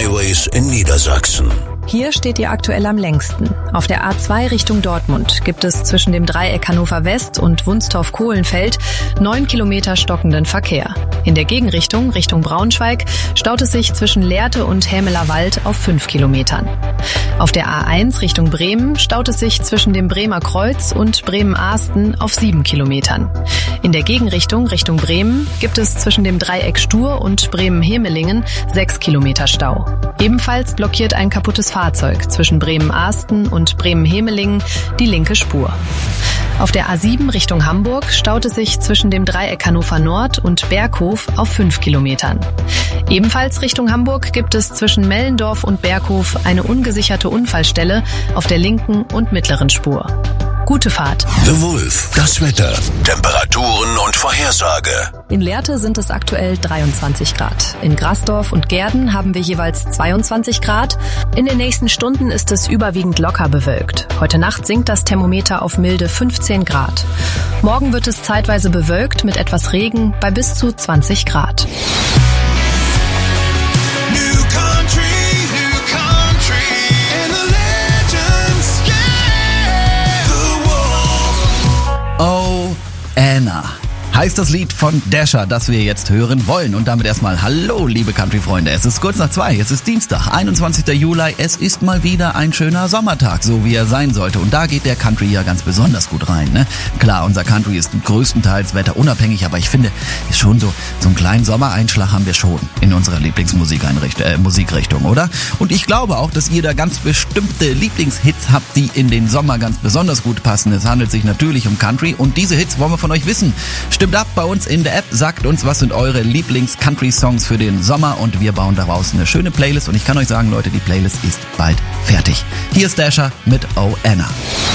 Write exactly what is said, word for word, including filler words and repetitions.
Highways in Niedersachsen. Hier steht ihr aktuell am längsten. Auf der A zwei Richtung Dortmund gibt es zwischen dem Dreieck Hannover West und Wunstorf-Kohlenfeld neun Kilometer stockenden Verkehr. In der Gegenrichtung, Richtung Braunschweig, staut es sich zwischen Lehrte und Hämeler Wald auf fünf Kilometern. Auf der A eins Richtung Bremen staut es sich zwischen dem Bremer Kreuz und Bremen-Ahsten auf sieben Kilometern. In der Gegenrichtung, Richtung Bremen, gibt es zwischen dem Dreieck Stur und Bremen-Hemelingen sechs Kilometer Stau. Ebenfalls blockiert ein kaputtes Fahrzeug zwischen Bremen-Ahsten und Bremen-Hemelingen die linke Spur. Auf der A sieben Richtung Hamburg staut es sich zwischen dem Dreieck Hannover Nord und Berghof auf fünf Kilometern. Ebenfalls Richtung Hamburg gibt es zwischen Mellendorf und Berghof eine ungesicherte Unfallstelle auf der linken und mittleren Spur. Gute Fahrt. The Wolf, das Wetter, Temperaturen und Vorhersage. In Lehrte sind es aktuell dreiundzwanzig Grad. In Grasdorf und Gehrden haben wir jeweils zweiundzwanzig Grad. In den nächsten Stunden ist es überwiegend locker bewölkt. Heute Nacht sinkt das Thermometer auf milde fünfzehn Grad. Morgen wird es zeitweise bewölkt mit etwas Regen bei bis zu zwanzig Grad. Oh, Anna. Heißt das Lied von Dasher, das wir jetzt hören wollen. Und damit erstmal hallo, liebe Country-Freunde. Es ist kurz nach zwei, es ist Dienstag, einundzwanzigster Juli. Es ist mal wieder ein schöner Sommertag, so wie er sein sollte. Und da geht der Country ja ganz besonders gut rein, ne? Klar, unser Country ist größtenteils wetterunabhängig, aber ich finde, ist schon so, so einen kleinen Sommereinschlag haben wir schon in unserer Lieblingsmusikeinrichtung, äh, Musikrichtung, oder? Und ich glaube auch, dass ihr da ganz bestimmte Lieblingshits habt, die in den Sommer ganz besonders gut passen. Es handelt sich natürlich um Country und diese Hits wollen wir von euch wissen. Stimmt ab bei uns in der App, sagt uns, was sind eure Lieblings-Country-Songs für den Sommer und wir bauen daraus eine schöne Playlist und ich kann euch sagen, Leute, die Playlist ist bald fertig. Hier ist Dasher mit Oh Anna.